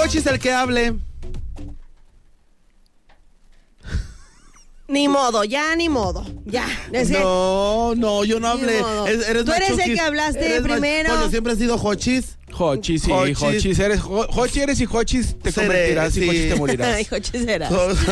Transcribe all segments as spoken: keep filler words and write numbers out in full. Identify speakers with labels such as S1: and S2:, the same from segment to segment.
S1: Jochis el que hable.
S2: Ni modo, ya ni modo, ya. Es que,
S1: No, no, yo no hablé.
S2: Es, eres Tú eres machuquis. El que hablaste eres primero.
S1: Bueno, siempre has sido Jochis.
S3: Jochis, sí, Jochis. Jochis eres, Jochis eres y Jochis te Seré, convertirás sí. y Jochis te morirás.
S2: Ay, Jochis serás.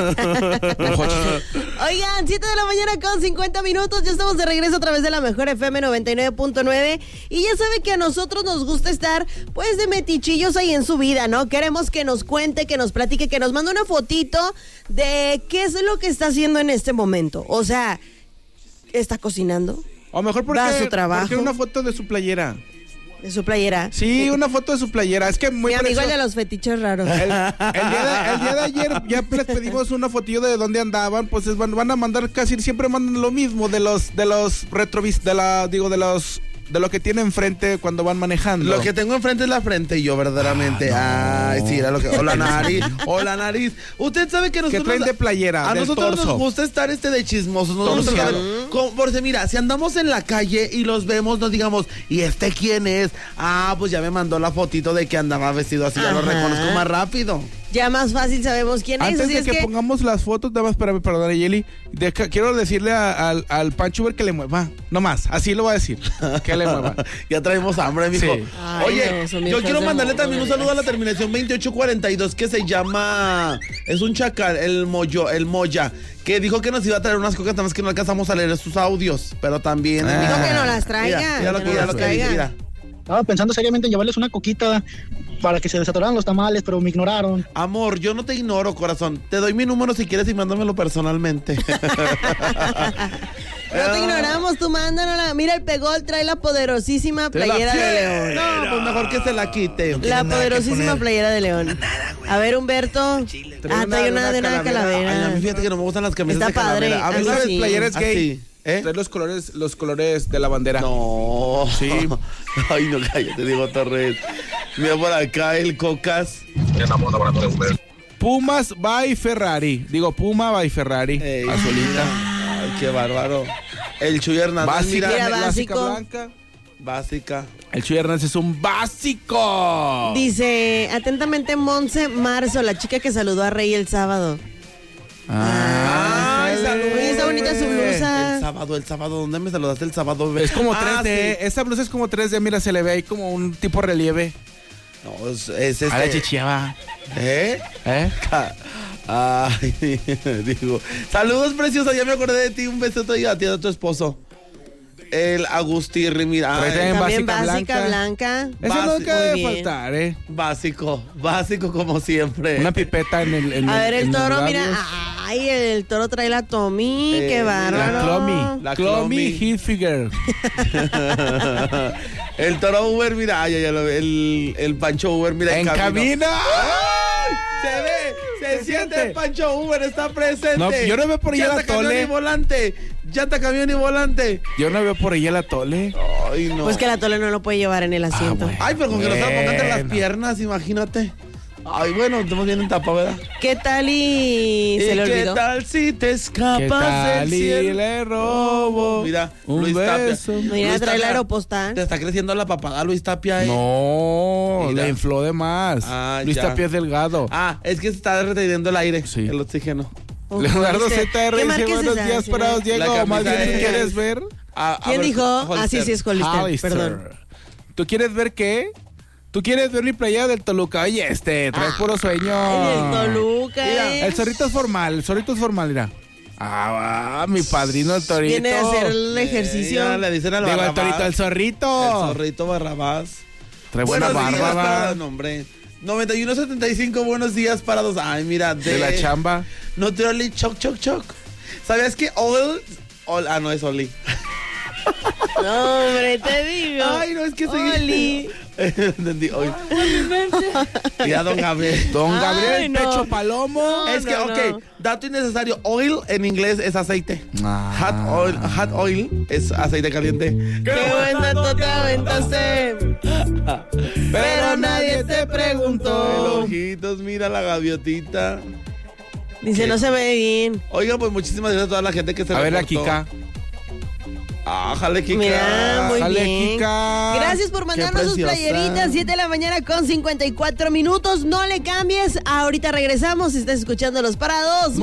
S2: Oigan, siete de la mañana con cincuenta minutos, ya estamos de regreso a través de la mejor F M noventa y nueve punto nueve y ya sabe que a nosotros nos gusta estar pues de metichillos ahí en su vida, ¿no? Queremos que nos cuente, que nos platique, que nos mande una fotito de qué es lo que está haciendo en este momento. O sea, ¿está cocinando?
S3: O mejor porque,
S2: ¿va a su trabajo?
S3: Porque una foto de su playera.
S2: ¿De su playera?
S3: Sí, una foto de su playera. Es que muy
S2: Mi amigo
S3: preso.
S2: el de los fetiches raros.
S3: El, el, día de, el día de ayer ya les pedimos una fotillo de dónde andaban. Pues van, van a mandar casi, siempre mandan lo mismo de los, de los retrovis, de la, digo, de los... de lo que tiene enfrente cuando van manejando.
S1: Lo que tengo enfrente es la frente y yo verdaderamente. Ah, no. Ay, sí, era lo que. O la nariz, o la nariz. Usted sabe que nosotros.
S3: ¿Qué traen de playera?
S1: A
S3: del
S1: nosotros
S3: torso.
S1: nos gusta estar este de chismosos. Nosotros como, porque mira, si andamos en la calle y los vemos, nos digamos, ¿y este quién es? Ah, pues ya me mandó la fotito de que andaba vestido así, ya lo reconozco más rápido.
S2: Ya más fácil sabemos quién
S3: Antes
S2: es.
S3: Antes de
S2: es
S3: que,
S2: que
S3: pongamos las fotos, nada más, espérame, perdón, Yeli. De, quiero decirle a, a, al Pancho Uber que le mueva. No más, así lo voy a decir. Que le mueva.
S1: Ya traemos hambre, mijo. Sí.
S2: Ay,
S1: Oye,
S2: no,
S1: yo quiero mandarle
S2: modo,
S1: también un saludo a la terminación veintiocho cuarenta y dos que se llama... Es un chacal, el Moyo, el Moya, que dijo que nos iba a traer unas cocas, nada más que no alcanzamos a leer sus audios, pero también...
S2: Ah. Dijo que no las traiga.
S1: Mira, mira lo que,
S2: no
S1: mira lo que dice, mira.
S4: Estaba pensando seriamente en llevarles una coquita para que se desatoraran los tamales, pero me ignoraron.
S1: Amor, yo no te ignoro, corazón. Te doy mi número si quieres y mándamelo personalmente.
S2: No te ignoramos, tú mándanosla. Mira, el Pegol trae la poderosísima playera de León.
S1: No, pues mejor que se la quite.
S2: La poderosísima playera de León. A ver, Humberto. Ah, trae una de una calavera.
S1: A mí fíjate que no me gustan las camisas
S2: Está
S1: de calavera.
S2: padre.
S1: A mí
S3: ¿Sabes?
S2: Sí.
S3: Playeras gay.
S1: Así. ¿Eh?
S3: Trae los colores, los colores de la bandera.
S1: No.
S3: Sí.
S1: Ay, no, cállate, Diego Torres. Mira por acá el Cocas.
S3: Pumas by Ferrari. Digo, Puma by Ferrari.
S1: Ey,
S3: azulita.
S1: Ay, qué bárbaro. El Chuy Hernández.
S3: Básica,
S2: mira,
S3: básica
S2: básico.
S3: blanca.
S1: Básica.
S3: El Chuy Hernández es un básico.
S2: Dice, atentamente, Monse Marzo, la chica que saludó a Rey el sábado.
S3: Ah,
S1: Ay, saludos.
S2: Oye, está bonita su blusa.
S1: El sábado, el sábado, ¿dónde me saludaste el sábado?
S3: Es como
S1: ah,
S3: tres D.
S1: Sí.
S3: Esta blusa es como tres D. Mira, se le ve ahí como un tipo relieve.
S1: No, es, es este.
S3: A la chichiaba.
S1: ¿Eh?
S3: ¿Eh?
S1: Ay, digo. Saludos, preciosa. Ya me acordé de ti. Un besote y a ti, a tu esposo. El Agustín, mira.
S2: También
S3: básica,
S2: básica, blanca.
S3: blanca. Eso no
S1: Básico.
S3: debe
S2: Muy bien.
S3: faltar, ¿eh?
S1: Básico, básico como siempre.
S3: Una pipeta en el. En
S2: A ver, el
S3: en los
S2: toro,
S3: labios.
S2: mira. Ay, el toro trae la Tommy.
S1: Eh,
S2: Qué bárbaro.
S3: La Clomi.
S1: La
S3: Clomi
S1: Clomi.
S3: Hilfiger.
S1: El Toro Uber, mira. Ay, ay, ay, el, el Pancho Uber, mira.
S3: En cabina.
S1: ¡Ay! Se ve, se, se siente el Pancho Uber, está presente.
S3: No, yo no veo por allá
S1: Llanta,
S3: la
S1: camión
S3: tole.
S1: y volante. Llanta, camión y volante.
S3: Yo no veo por ahí el atole.
S1: Ay, no.
S2: Pues que la tole no lo puede llevar en el asiento.
S3: Ah, bueno.
S1: Ay, pero con que lo estaba entre las
S3: Bueno.
S1: piernas, imagínate. Ay, bueno, estamos bien en tapa, ¿verdad?
S2: ¿Qué tal y se
S1: ¿Y
S2: le
S1: qué
S2: olvidó?
S1: tal si te
S3: ¿Qué
S1: escapas
S3: tal
S1: del
S3: y
S1: cielo?
S3: le robo
S1: Mira,
S3: un
S1: Luis
S3: beso?
S1: Tapia.
S2: Mira,
S1: Luis
S2: trae el
S1: Tapia,
S2: aeropostal.
S1: Te está creciendo la papada, Luis Tapia. ¿eh?
S3: No,
S1: Mira.
S3: le infló de más.
S1: Ah,
S3: Luis
S1: ya.
S3: Tapia es delgado.
S1: Ah, es que se está reteniendo el aire,
S3: Sí.
S1: el oxígeno.
S2: Uf,
S3: Leonardo
S2: dice,
S3: Z R
S2: ¿qué
S3: dice
S2: marca es
S3: buenos
S2: esa?
S3: días
S2: Sí.
S3: para
S1: La
S3: Diego. Más
S1: camisa
S3: bien,
S1: es-
S3: ¿quieres ver?
S1: Ah, a
S2: ¿Quién
S1: ver,
S2: dijo?
S1: Hollister.
S2: Ah, sí, sí, es Hollister.
S3: Hollister.
S2: Perdón.
S3: ¿Tú quieres ver qué? ¿Tú quieres ver mi playera del Toluca? Oye, este, trae puro sueño.
S2: Ay, el Toluca,
S3: Mira,
S2: ¿eh?
S3: el zorrito es formal, el zorrito es formal, mira. Ah, va, mi padrino el torito.
S2: Viene a hacer el ejercicio.
S1: Eh, ya le dicen al
S3: Digo, el
S1: Barrabás.
S3: torito, el zorrito.
S1: El zorrito Barrabás.
S3: Trae buena
S1: Buenos días
S3: barba,
S1: para
S3: va.
S1: nombre. noventa y uno setenta y cinco, buenos días para dos. Ay, mira, de,
S3: De la chamba.
S1: Naturally choc choc choc. ¿Sabías que All, All ah, no es Oli?
S2: No, hombre, te digo.
S1: Ay, no, es que seguí.
S2: Oli.
S1: Entendí, hoy. Ya, don Gabriel.
S3: Don
S2: Ay,
S3: Gabriel,
S2: no.
S3: pecho palomo.
S2: No,
S1: Es que,
S2: no,
S1: ok,
S2: no.
S1: dato innecesario. Oil en inglés es aceite.
S3: Ah.
S1: Hot oil, hot oil es aceite caliente.
S2: Qué buen dato te aventaste. Pero nadie te preguntó.
S1: Ojitos, mira la gaviotita.
S2: Dice, no se ve bien.
S1: Oigan, pues muchísimas gracias a toda la gente que se
S3: A ver la
S1: reportó.
S3: Kika.
S1: Ájale, Kika.
S2: Mira, muy
S3: Ájale,
S2: bien.
S3: Kika.
S2: Gracias por mandarnos sus
S1: preciosa.
S2: playeritas. siete de la mañana con cincuenta y cuatro minutos. No le cambies. Ahorita regresamos. Si estás escuchando Los Parados.